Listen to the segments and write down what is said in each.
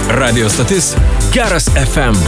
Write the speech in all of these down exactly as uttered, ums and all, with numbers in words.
Radio stotis Geras F M.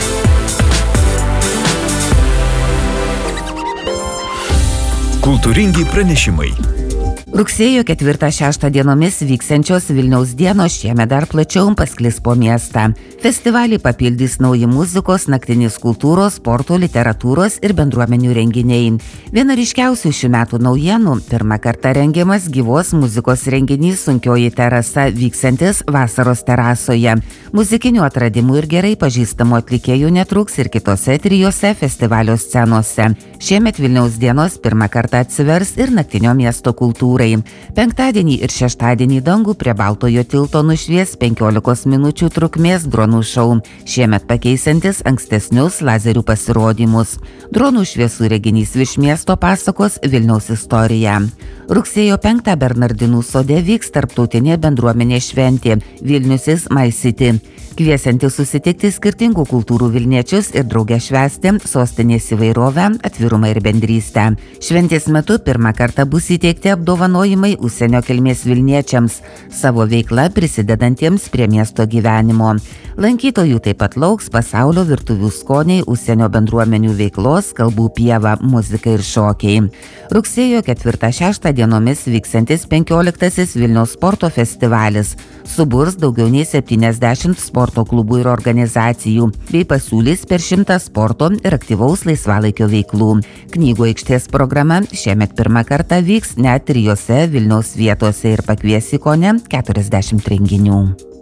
Kultūringi pranešimai. Rugsėjo ketvirtą šeštą dienomis vyksiančios Vilniaus dienos šiemet dar plačiau pasklis po miestą. Festivalį papildys nauji muzikos, naktinės kultūros, sporto, literatūros ir bendruomenių renginiai. Viena ryškiausių šių metų naujienų – pirmą kartą rengiamas gyvos muzikos renginys Sunkioji terasa vyksiantis vasaros terasoje. Muzikinių atradimų ir gerai pažįstamų atlikėjų netruks ir kitose trijose festivalio scenose. Šiemet Vilniaus dienos pirmą kartą atsivers ir naktinio miesto kultūrai. Penktadienį ir šeštadienį dangų prie Baltojo tilto nušvies penkiolikos minučių trukmės dronų šou, šiemet pakeisantis ankstesnius lazerių pasirodymus. Dronų šviesų reginys virš miesto pasakos Vilniaus istoriją. Rugsėjo penktą Bernardinų sode vyks tarptautinė bendruomenė šventė Vilnius is My City, kviesianti susitikti skirtingų kultūrų vilniečius ir drauge švęsti sostinės įvairovę, atvirumą ir bendrystę. Šventės metu pirmą kartą bus įteikti apdovanojimai užsienio kilmės vilniečiams, savo veikla prisidedantiems prie miesto gyvenimo. Lankytojų taip pat lauks pasaulio virtuvių skoniai, užsienio bendruomenių veiklos, kalbų pieva, muzika ir šokiai. Rugsėjo ketvirtą šeštą dienomis vyksiantis penkioliktasis Vilniaus sporto festivalis suburs daugiau nei septyniasdešimt sporto klubų ir organizacijų, bei pasiūlys per šimtą sporto ir aktyvaus laisvalaikio veiklų. Knygų aikštės programa šiemet pirmą kartą vyks net trijose Vilniaus vietose ir pakvies į kone keturiasdešimt renginių.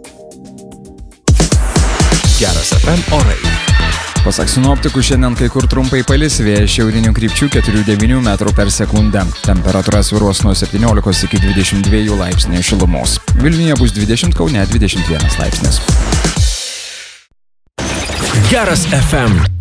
Geras F M orai. Pasak sinoptikų, šiandien kai kur trumpai palis, vėjas šiaurinių krypčių keturi devyni metrų per sekundę. Temperatūra svyruos nuo septyniolikos iki dvidešimt dviejų laipsnių šilumos. Vilniuje bus dvidešimt, Kaune dvidešimt vienas laipsnis. Geras F M.